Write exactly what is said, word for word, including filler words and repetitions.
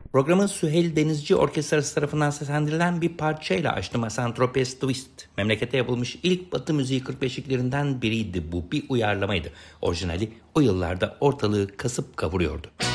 Programı Süheyl Denizci Orkestrası tarafından seslendirilen bir parçayla açtım. Saint-Tropez Twist. Memlekete yapılmış ilk Batı müziği kırk beşliklerinden biriydi bu. Bir uyarlamaydı. Orijinali o yıllarda ortalığı kasıp kavuruyordu.